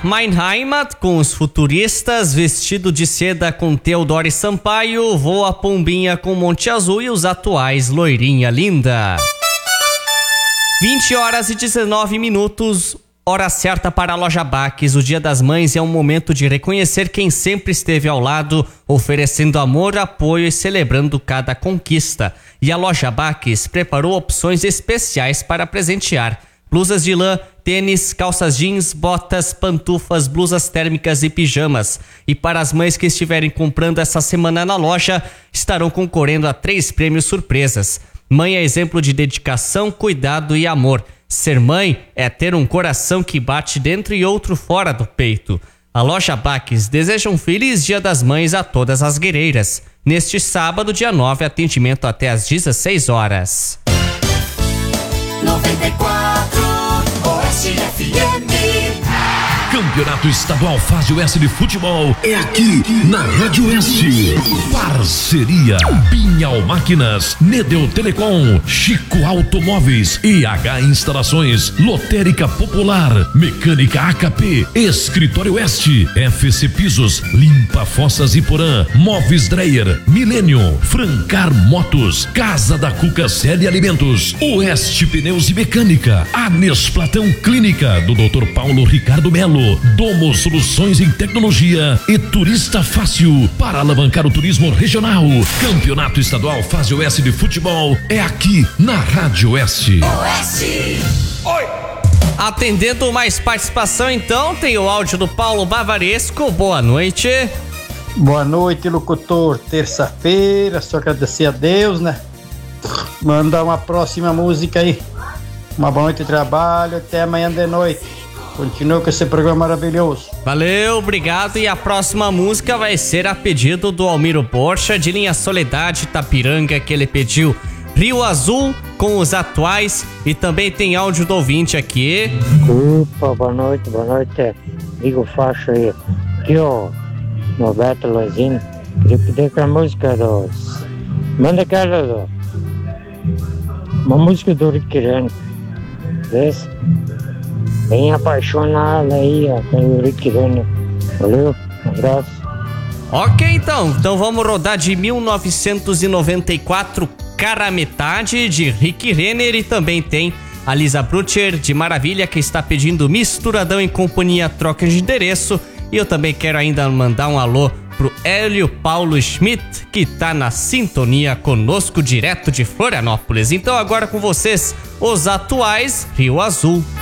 Mein Heimat com os Futuristas, Vestido de Seda com Teodoro Sampaio, Voa Pombinha com Monte Azul e os atuais Loirinha Linda. 20h19, hora certa para a Loja Baques. O Dia das Mães é um momento de reconhecer quem sempre esteve ao lado, oferecendo amor, apoio e celebrando cada conquista. E a Loja Baques preparou opções especiais para presentear. Blusas de lã, tênis, calças jeans, botas, pantufas, blusas térmicas e pijamas. E para as mães que estiverem comprando essa semana na loja, estarão concorrendo a 3 prêmios surpresas. Mãe é exemplo de dedicação, cuidado e amor. Ser mãe é ter um coração que bate dentro e outro fora do peito. A Loja Baques deseja um feliz Dia das Mães a todas as guerreiras. Neste sábado, dia 9, atendimento até às 16 horas. 94 Oeste FM. Campeonato Estadual Fase Oeste de Futebol é aqui na Rádio Oeste. Parceria Pinhal Máquinas, Nedeu Telecom, Chico Automóveis, EH Instalações, Lotérica Popular, Mecânica AKP, Escritório Oeste, FC Pisos, Limpa Fossas e Porã, Móveis Dreyer, Milênio, Francar Motos, Casa da Cuca Celi Alimentos, Oeste Pneus e Mecânica, Anes Platão Clínica do Dr. Paulo Ricardo Melo, Domo Soluções em Tecnologia e Turista Fácil para alavancar o turismo regional. Campeonato Estadual Fase Oeste de Futebol é aqui na Rádio Oeste. Oeste. Oi. Atendendo mais participação, então, tem o áudio do Paulo Bavaresco. Boa noite. Boa noite, locutor. Terça-feira, só agradecer a Deus, né? Mandar uma próxima música aí. Uma boa noite de trabalho, até amanhã de noite. Continua com esse programa maravilhoso. Valeu, obrigado. E a próxima música vai ser a pedido do Almiro Borcha, de Linha Soledade Itapiranga, que ele pediu Rio Azul com os atuais. E também tem áudio do ouvinte aqui. Opa, boa noite. Digo Faixa aí. Aqui, ó, Norberto Lozinho. Queria pedir aquela música dos... Manda aquela uma música do Rick Rene. Esse? Bem apaixonada aí, ó, pelo Rick Rene. Valeu, um abraço. Ok, então vamos rodar de 1994, Cara Metade, de Rick Renner. E também tem a Lisa Brutcher, de Maravilha, que está pedindo Misturadão em Companhia, troca de endereço. E eu também quero ainda mandar um alô pro Hélio Paulo Schmidt, que tá na sintonia conosco direto de Florianópolis. Então agora com vocês, os atuais Rio Azul.